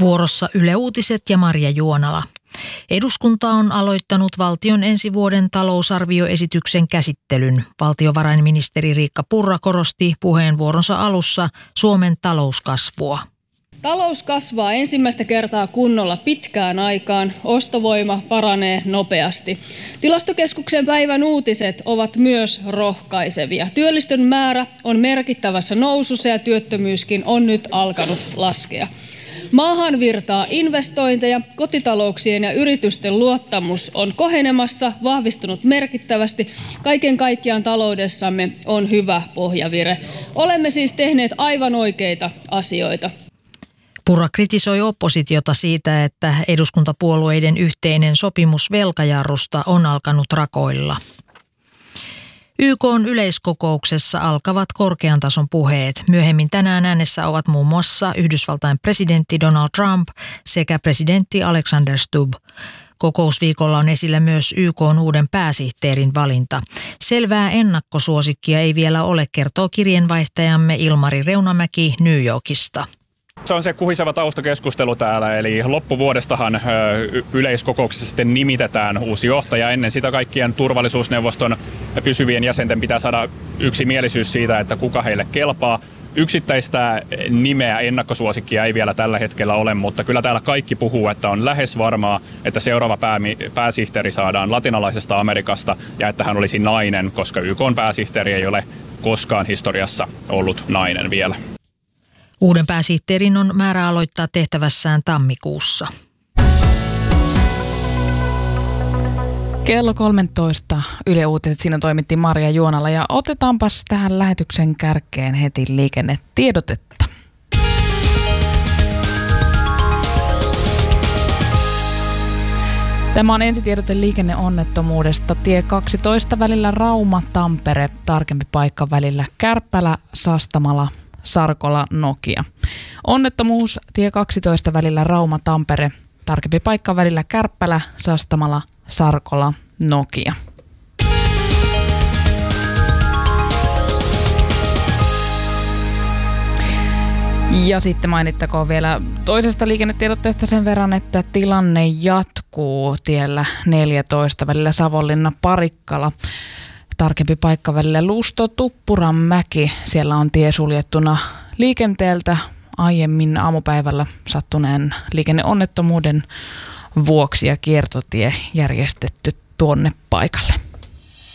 Vuorossa Yle Uutiset ja Marja Juonala. Eduskunta on aloittanut valtion ensi vuoden talousarvioesityksen käsittelyn. Valtiovarainministeri Riikka Purra korosti puheenvuoronsa alussa Suomen talouskasvua. Talous kasvaa ensimmäistä kertaa kunnolla pitkään aikaan. Ostovoima paranee nopeasti. Tilastokeskuksen päivän uutiset ovat myös rohkaisevia. Työllisten määrä on merkittävässä nousussa ja työttömyyskin on nyt alkanut laskea. Maahan virtaa investointeja, kotitalouksien ja yritysten luottamus on kohenemassa, vahvistunut merkittävästi. Kaiken kaikkiaan taloudessamme on hyvä pohjavire. Olemme siis tehneet aivan oikeita asioita. Purra kritisoi oppositiota siitä, että eduskuntapuolueiden yhteinen sopimus velkajarrusta on alkanut rakoilla. YK:n yleiskokouksessa alkavat korkean tason puheet. Myöhemmin tänään äänessä ovat muun muassa Yhdysvaltain presidentti Donald Trump sekä presidentti Alexander Stubb. Kokousviikolla on esillä myös YK:n uuden pääsihteerin valinta. Selvää ennakkosuosikkia ei vielä ole, kertoo kirjeenvaihtajamme Ilmari Reunamäki New Yorkista. Se on se kuhiseva taustakeskustelu täällä, eli loppuvuodestahan yleiskokouksessa sitten nimitetään uusi johtaja. Ennen sitä kaikkien turvallisuusneuvoston pysyvien jäsenten pitää saada yksimielisyys siitä, että kuka heille kelpaa. Yksittäistä nimeä ennakkosuosikkia ei vielä tällä hetkellä ole, mutta kyllä täällä kaikki puhuu, että on lähes varmaa, että seuraava pääsihteeri saadaan latinalaisesta Amerikasta ja että hän olisi nainen, koska YK:n pääsihteeri ei ole koskaan historiassa ollut nainen vielä. Uuden pääsihteerin on määrä aloittaa tehtävässään tammikuussa. Kello 13 Yle Uutiset, siinä toimitti Marja Juonala ja otetaanpas tähän lähetyksen kärkeen heti liikennetiedotetta. Tämä on ensitiedote liikenneonnettomuudesta. Tie 12 välillä Rauma-Tampere, tarkempi paikka välillä Kärppälä-Sastamala, Sarkola, Nokia. Onnettomuus tie 12 välillä Rauma-Tampere, tarkempi paikka välillä Kärppälä, Sastamala, Sarkola, Nokia. Ja sitten mainittakoon vielä toisesta liikennetiedotteesta sen verran, että tilanne jatkuu tiellä 14 välillä Savonlinna-Parikkala. Tarkempi paikka välillä Lusto-Tuppuranmäki. Siellä on tie suljettuna liikenteeltä aiemmin aamupäivällä sattuneen liikenneonnettomuuden vuoksi ja kiertotie järjestetty tuonne paikalle.